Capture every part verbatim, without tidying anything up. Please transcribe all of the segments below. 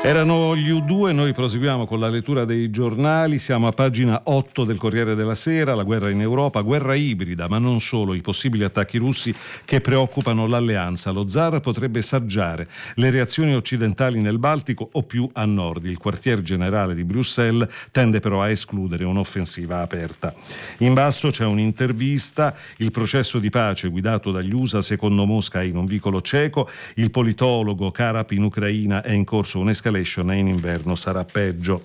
Erano gli U due, noi proseguiamo con la lettura dei giornali, siamo a pagina otto del Corriere della Sera, la guerra in Europa, guerra ibrida, ma non solo, i possibili attacchi russi che preoccupano l'alleanza. Lo zar potrebbe saggiare le reazioni occidentali nel Baltico o più a nord. Il quartier generale di Bruxelles tende però a escludere un'offensiva aperta. In basso c'è un'intervista, il processo di pace guidato dagli U S A secondo Mosca in un vicolo cieco, il politologo Karap in Ucraina è in corso un'escalation e in inverno sarà peggio.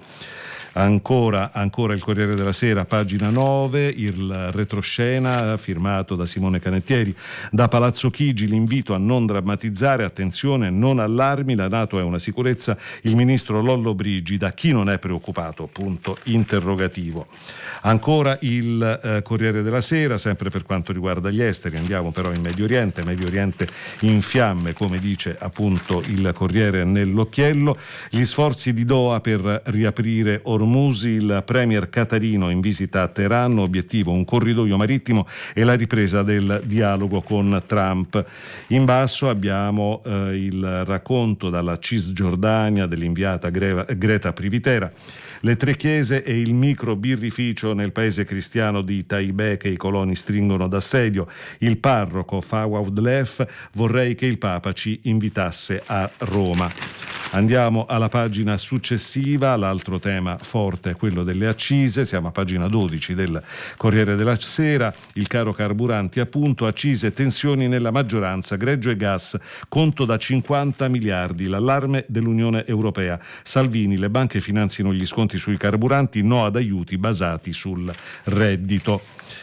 Ancora, ancora il Corriere della Sera, pagina nove, il retroscena firmato da Simone Canettieri. Da Palazzo Chigi l'invito a non drammatizzare, attenzione, non allarmi, la NATO è una sicurezza, il ministro Lollobrigida, chi non è preoccupato? Punto interrogativo. Ancora il eh, Corriere della Sera, sempre per quanto riguarda gli esteri, andiamo però in Medio Oriente, Medio Oriente in fiamme, come dice appunto il Corriere nell'occhiello, gli sforzi di Doha per riaprire Ormuz, il premier qatarino in visita a Teheran, obiettivo un corridoio marittimo e la ripresa del dialogo con Trump. In basso abbiamo eh, il racconto dalla Cisgiordania dell'inviata Greva, Greta Privitera, le tre chiese e il micro birrificio nel paese cristiano di Taibeh che i coloni stringono d'assedio. Il parroco Fawad Lev: vorrei che il Papa ci invitasse a Roma. Andiamo alla pagina successiva, l'altro tema forte è quello delle accise, siamo a pagina dodici del Corriere della Sera, il caro carburanti appunto, accise, tensioni nella maggioranza, greggio e gas, conto da cinquanta miliardi, l'allarme dell'Unione Europea, Salvini, le banche finanziano gli sconti sui carburanti, no ad aiuti basati sul reddito.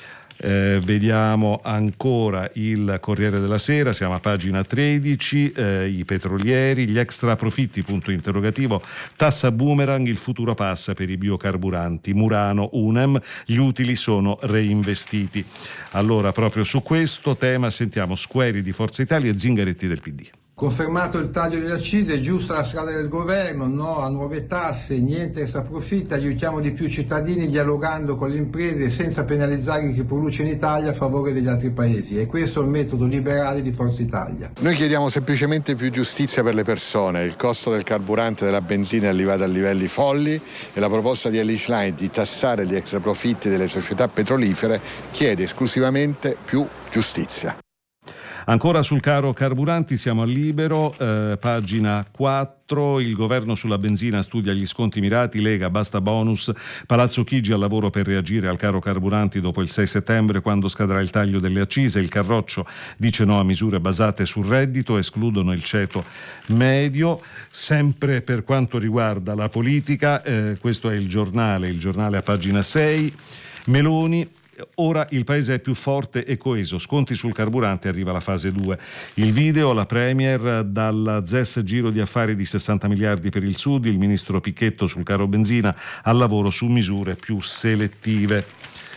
Eh, vediamo ancora il Corriere della Sera, siamo a pagina tredici, eh, i petrolieri, gli extra profitti, punto interrogativo, tassa boomerang, il futuro passa per i biocarburanti, Murano, Unem, gli utili sono reinvestiti. Allora proprio su questo tema sentiamo Squeri di Forza Italia e Zingaretti del P D. Confermato il taglio delle accise, giusta la strada del governo, no a nuove tasse, niente extra profitti, aiutiamo di più i cittadini dialogando con le imprese senza penalizzare chi produce in Italia a favore degli altri paesi, e questo è il metodo liberale di Forza Italia. Noi chiediamo semplicemente più giustizia per le persone, il costo del carburante e della benzina è arrivato a livelli folli e la proposta di Elly Schlein di tassare gli extra profitti delle società petrolifere chiede esclusivamente più giustizia. Ancora sul caro carburanti siamo a Libero, eh, pagina quattro, il governo sulla benzina studia gli sconti mirati, Lega basta bonus, Palazzo Chigi al lavoro per reagire al caro carburanti dopo il sei settembre quando scadrà il taglio delle accise, il Carroccio dice no a misure basate sul reddito, escludono il ceto medio. Sempre per quanto riguarda la politica, eh, questo è il giornale, il giornale a pagina sei, Meloni: ora il paese è più forte e coeso, sconti sul carburante, arriva la fase due. Il video, la premier dalla Z E S giro di affari di sessanta miliardi per il sud, il ministro Picchetto sul caro benzina, al lavoro su misure più selettive.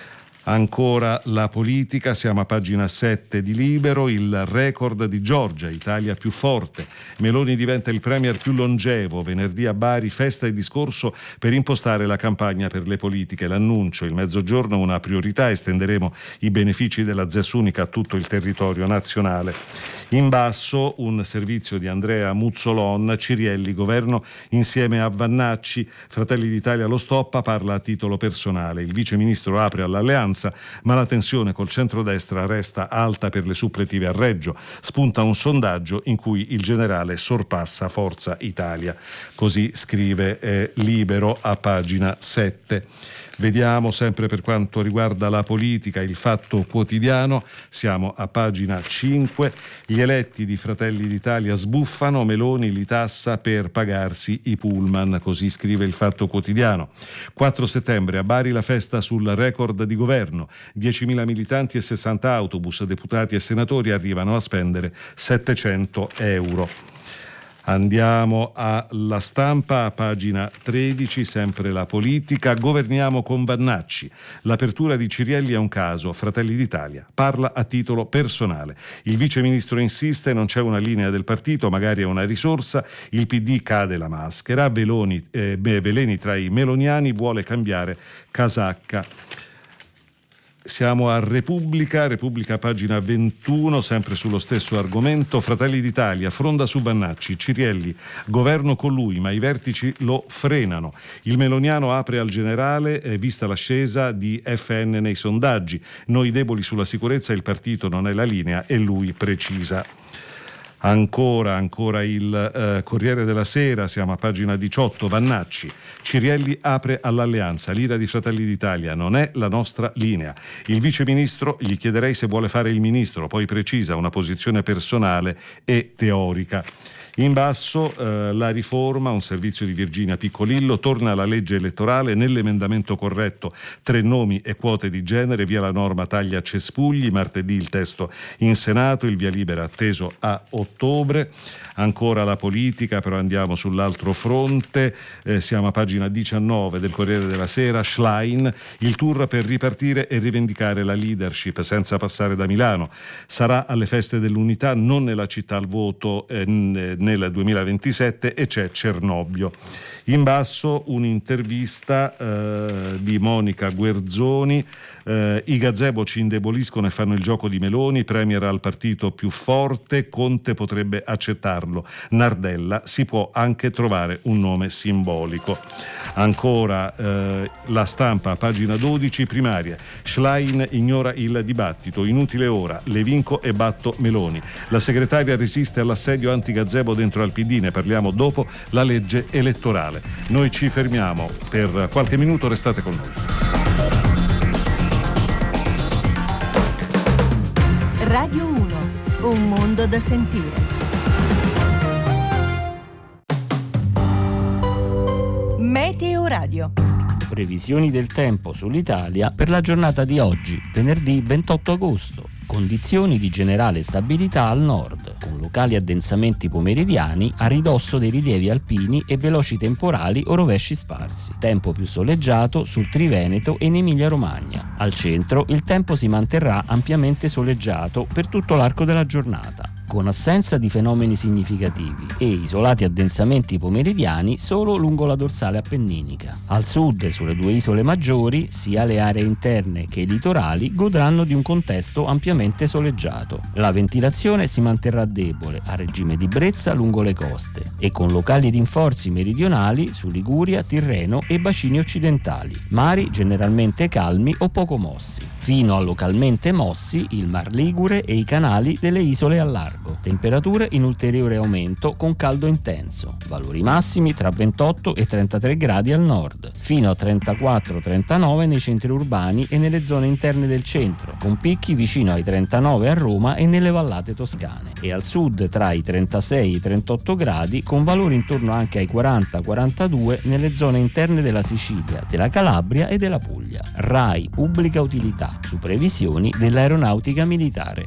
Ancora la politica, siamo a pagina sette di Libero, il record di Giorgia, Italia più forte, Meloni diventa il premier più longevo, venerdì a Bari festa e discorso per impostare la campagna per le politiche, l'annuncio, il mezzogiorno una priorità, estenderemo i benefici della Z E S unica a tutto il territorio nazionale. In basso un servizio di Andrea Muzzolon, Cirielli, governo insieme a Vannacci, Fratelli d'Italia lo stoppa, parla a titolo personale, il vice ministro apre all'alleanza ma la tensione col centrodestra resta alta per le suppletive a Reggio, spunta un sondaggio in cui il generale sorpassa Forza Italia, così scrive eh, Libero a pagina sette. Vediamo sempre per quanto riguarda la politica, il Fatto Quotidiano, siamo a pagina cinque, gli eletti di Fratelli d'Italia sbuffano, Meloni li tassa per pagarsi i pullman, così scrive il Fatto Quotidiano. quattro settembre a Bari la festa sul record di governo, diecimila militanti e sessanta autobus, deputati e senatori arrivano a spendere settecento euro. Andiamo alla Stampa, a pagina tredici, sempre la politica, governiamo con Vannacci. L'apertura di Cirielli è un caso, Fratelli d'Italia parla a titolo personale. Il vice ministro insiste, non c'è una linea del partito, magari è una risorsa, il P D cade la maschera, Veloni, eh, Veleni tra i meloniani vuole cambiare casacca. Siamo a Repubblica, Repubblica pagina ventuno, sempre sullo stesso argomento. Fratelli d'Italia, fronda su Vannacci, Cirielli, governo con lui, ma i vertici lo frenano. Il meloniano apre al generale, eh, vista l'ascesa di F N nei sondaggi. Noi deboli sulla sicurezza, il partito non è la linea e lui precisa. Ancora, ancora il eh, Corriere della Sera, siamo a pagina diciotto, Vannacci, Cirielli apre all'alleanza, l'ira di Fratelli d'Italia non è la nostra linea. Il vice ministro gli chiederei se vuole fare il ministro, poi precisa una posizione personale e teorica. In basso eh, la riforma, un servizio di Virginia Piccolillo, torna alla legge elettorale, nell'emendamento corretto tre nomi e quote di genere, via la norma taglia cespugli, martedì il testo in Senato, il via libera atteso a ottobre. Ancora la politica, però andiamo sull'altro fronte, eh, siamo a pagina diciannove del Corriere della Sera, Schlein, il tour per ripartire e rivendicare la leadership senza passare da Milano. Sarà alle feste dell'unità, non nella città al voto eh, nel duemilaventisette, e c'è Cernobbio. In basso un'intervista eh, di Monica Guerzoni, eh, i gazebo ci indeboliscono e fanno il gioco di Meloni, Premier al partito più forte, Conte potrebbe accettarlo, Nardella, si può anche trovare un nome simbolico. Ancora eh, La Stampa, pagina dodici, primaria, Schlein ignora il dibattito, inutile ora, le vinco e batto Meloni, la segretaria resiste all'assedio anti-gazebo dentro al P D, ne parliamo dopo la legge elettorale. Noi ci fermiamo per qualche minuto, restate con noi. Radio uno, un mondo da sentire. Meteo Radio. Previsioni del tempo sull'Italia per la giornata di oggi, venerdì ventotto agosto. Condizioni di generale stabilità al nord, con locali addensamenti pomeridiani a ridosso dei rilievi alpini e veloci temporali o rovesci sparsi. Tempo più soleggiato sul Triveneto e in Emilia-Romagna. Al centro il tempo si manterrà ampiamente soleggiato per tutto l'arco della giornata, con assenza di fenomeni significativi e isolati addensamenti pomeridiani solo lungo la dorsale appenninica. Al sud e sulle due isole maggiori, sia le aree interne che i litorali godranno di un contesto ampiamente soleggiato. La ventilazione si manterrà debole a regime di brezza lungo le coste e con locali rinforzi meridionali su Liguria, Tirreno e bacini occidentali. Mari generalmente calmi o poco mossi. Fino a localmente mossi il Mar Ligure e i canali delle isole al largo. Temperature in ulteriore aumento con caldo intenso. Valori massimi tra ventotto e trentatré gradi al nord, fino a trentaquattro trentanove nei centri urbani e nelle zone interne del centro, con picchi vicino ai trentanove a Roma e nelle vallate toscane. E al sud tra i trentasei e i trentotto gradi, con valori intorno anche ai quaranta quarantadue nelle zone interne della Sicilia, della Calabria e della Puglia. RAI Pubblica Utilità, su previsioni dell'Aeronautica Militare.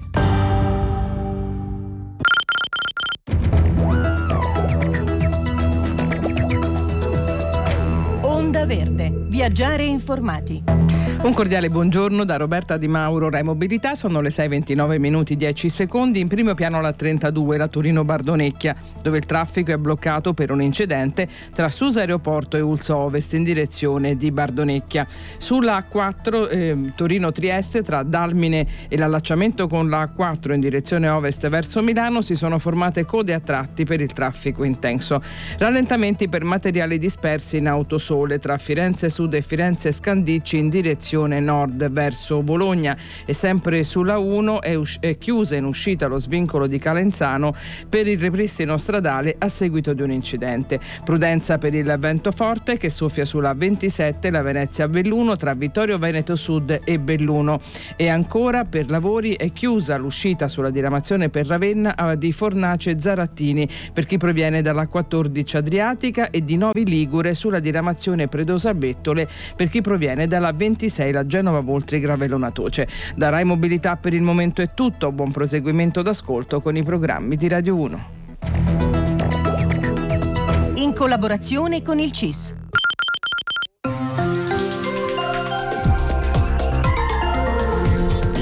Onda Verde, viaggiare informati. Un cordiale buongiorno da Roberta Di Mauro, Rai Mobilità. Sono le sei e ventinove minuti dieci secondi. In primo piano la trentadue, la Torino-Bardonecchia, dove il traffico è bloccato per un incidente tra Susa Aeroporto e Ulso Ovest in direzione di Bardonecchia. Sulla A quattro eh, Torino-Trieste, tra Dalmine e l'allacciamento con la A quattro in direzione ovest verso Milano, si sono formate code a tratti per il traffico intenso. Rallentamenti per materiali dispersi in Autosole tra Firenze Sud e Firenze Scandicci in direzione nord verso Bologna, e sempre sulla uno è, us- è chiusa in uscita lo svincolo di Calenzano per il ripristino stradale a seguito di un incidente. Prudenza per il vento forte che soffia sulla ventisette, la Venezia Belluno tra Vittorio Veneto Sud e Belluno, e ancora per lavori è chiusa l'uscita sulla diramazione per Ravenna di Fornace Zarattini per chi proviene dalla quattordici Adriatica e di Novi Ligure sulla diramazione Predosa Bettole per chi proviene dalla ventisei la Genova Voltri Gravellona Toce. Da Rai Mobilità per il momento è tutto, buon proseguimento d'ascolto con i programmi di Radio uno. In collaborazione con il C I S. Le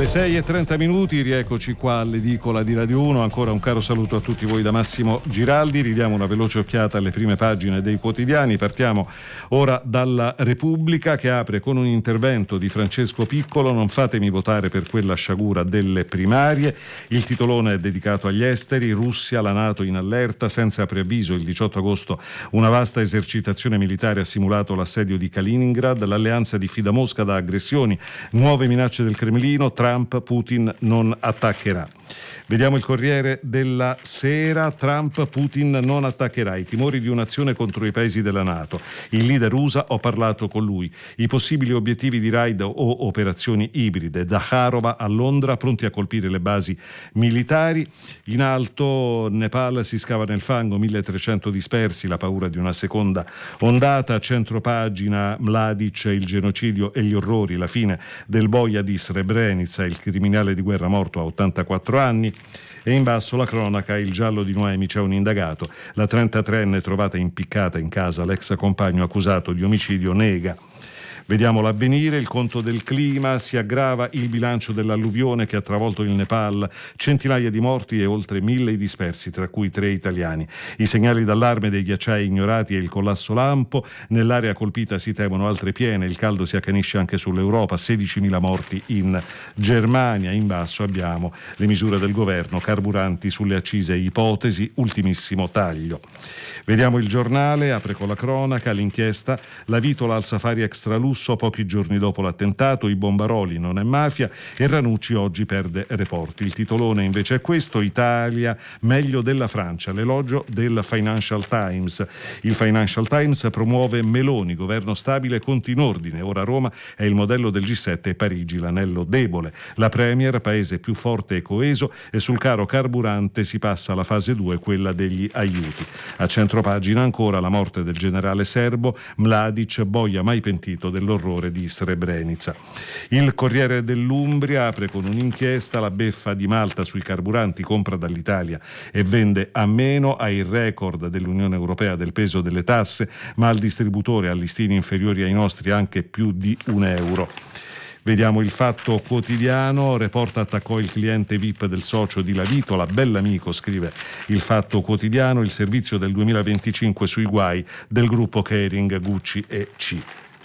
sei e trenta minuti, rieccoci qua all'edicola di Radio uno. Ancora un caro saluto a tutti voi da Massimo Giraldi. Ridiamo una veloce occhiata alle prime pagine dei quotidiani. Partiamo ora dalla Repubblica, che apre con un intervento di Francesco Piccolo: non fatemi votare per quella sciagura delle primarie. Il titolone è dedicato agli esteri. Russia, la NATO in allerta, senza preavviso il diciotto agosto una vasta esercitazione militare ha simulato l'assedio di Kaliningrad. L'alleanza diffida Mosca da aggressioni, nuove minacce del Cremlino. Trump, Putin non attaccherà. Vediamo il Corriere della Sera. Trump, Putin non attaccherà. I timori di un'azione contro i paesi della NATO. Il leader U S A, ho parlato con lui. I possibili obiettivi di raid o operazioni ibride. Zakharova a Londra, pronti a colpire le basi militari. In alto, Nepal si scava nel fango, milletrecento dispersi, la paura di una seconda ondata. Centropagina, Mladic, il genocidio e gli orrori, la fine del boia di Srebrenica, il criminale di guerra morto a ottantaquattro anni. E in basso la cronaca, il giallo di Noemi, c'è un indagato. La trentatreenne trovata impiccata in casa, l'ex compagno accusato di omicidio nega. Vediamo l'Avvenire, il conto del clima, si aggrava il bilancio dell'alluvione che ha travolto il Nepal, centinaia di morti e oltre mille i dispersi, tra cui tre italiani. I segnali d'allarme dei ghiacciai ignorati e il collasso lampo, nell'area colpita si temono altre piene, il caldo si accanisce anche sull'Europa, sedicimila morti in Germania. In basso abbiamo le misure del governo, carburanti sulle accise, ipotesi, ultimissimo taglio. Vediamo il Giornale, apre con la cronaca, l'inchiesta, la vitola al safari extralusso pochi giorni dopo l'attentato, i bombaroli non è mafia e Ranucci oggi perde Report. Il titolone invece è questo: Italia meglio della Francia, l'elogio del Financial Times. Il Financial Times promuove Meloni, governo stabile conti in ordine, ora Roma è il modello del G sette e Parigi l'anello debole. La Premier, paese più forte e coeso, e sul caro carburante si passa alla fase due, quella degli aiuti. A centro pagina ancora la morte del generale serbo, Mladic, boia mai pentito dell'orrore di Srebrenica. Il Corriere dell'Umbria apre con un'inchiesta, la beffa di Malta sui carburanti, compra dall'Italia e vende a meno, ha il record dell'Unione Europea del peso delle tasse, ma al distributore ha listini inferiori ai nostri anche più di un euro. Vediamo il Fatto Quotidiano, Report attaccò il cliente V I P del socio di La Vitola, bell'amico, scrive il Fatto Quotidiano, il servizio del duemilaventicinque sui guai del gruppo Kering, Gucci e C.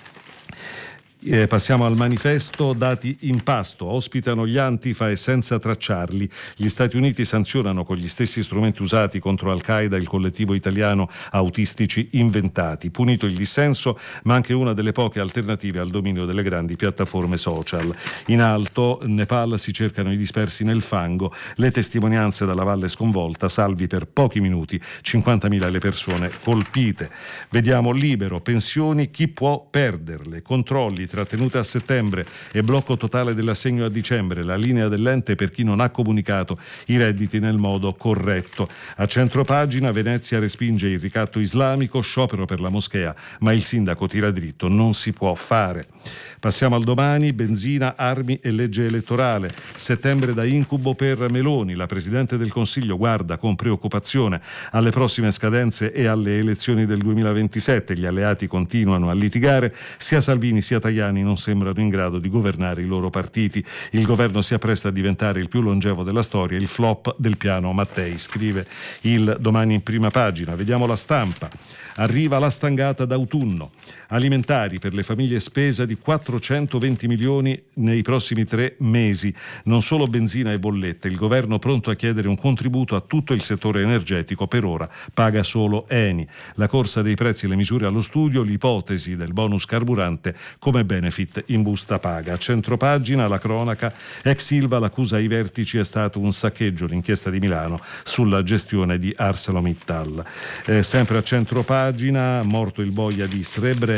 Eh, passiamo al Manifesto, dati in pasto, ospitano gli Antifa e senza tracciarli. Gli Stati Uniti sanzionano con gli stessi strumenti usati contro Al-Qaeda il collettivo italiano Autistici Inventati. Punito il dissenso, ma anche una delle poche alternative al dominio delle grandi piattaforme social. In alto, Nepal, si cercano i dispersi nel fango, le testimonianze dalla valle sconvolta, salvi per pochi minuti, cinquantamila le persone colpite. Vediamo Libero, pensioni, chi può perderle, controlli, trattenute a settembre e blocco totale dell'assegno a dicembre, la linea dell'ente per chi non ha comunicato i redditi nel modo corretto. A centropagina, Venezia respinge il ricatto islamico, sciopero per la moschea, ma il sindaco tira dritto, non si può fare. Passiamo al Domani, benzina, armi e legge elettorale. Settembre da incubo per Meloni, la Presidente del Consiglio guarda con preoccupazione alle prossime scadenze e alle elezioni del duemilaventisette. Gli alleati continuano a litigare, sia Salvini sia Tajani non sembrano in grado di governare i loro partiti. Il governo si appresta a diventare il più longevo della storia, il flop del piano Mattei, scrive il Domani in prima pagina. Vediamo La Stampa. Arriva la stangata d'autunno. Alimentari per le famiglie, spesa di quattrocentoventi milioni nei prossimi tre mesi. Non solo benzina e bollette, il governo pronto a chiedere un contributo a tutto il settore energetico, per ora paga solo Eni. La corsa dei prezzi e le misure allo studio, l'ipotesi del bonus carburante come benefit in busta paga. A centropagina la cronaca, ex Ilva, l'accusa ai vertici è stato un saccheggio, l'inchiesta di Milano sulla gestione di ArcelorMittal. Eh, sempre a centropagina, morto il boia di Srebrenica,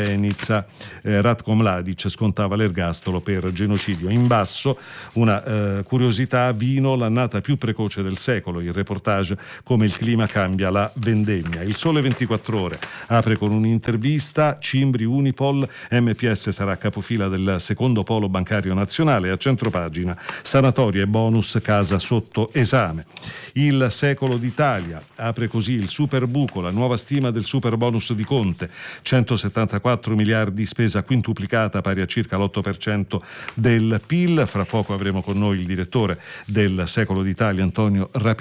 eh, Ratko Mladic scontava l'ergastolo per genocidio. In basso una eh, curiosità, vino, l'annata più precoce del secolo, il reportage come il clima cambia la vendemmia. Il Sole ventiquattro Ore apre con un'intervista, Cimbri, Unipol, M P S sarà a capofila del secondo polo bancario nazionale. A centropagina sanatoria e bonus casa sotto esame. Il Secolo d'Italia apre così: il superbuco, la nuova stima del super bonus di Conte, centosettantaquattro miliardi, spesa quintuplicata pari a circa l'otto per cento del P I L. Fra poco avremo con noi il direttore del Secolo d'Italia, Antonio Rapi.